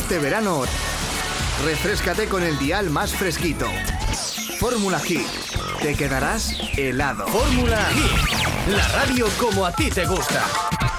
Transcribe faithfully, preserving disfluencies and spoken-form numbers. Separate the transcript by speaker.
Speaker 1: Este verano, refréscate con el dial más fresquito. Fórmula Hit. Te quedarás helado.
Speaker 2: Fórmula Hit. La radio como a ti te gusta.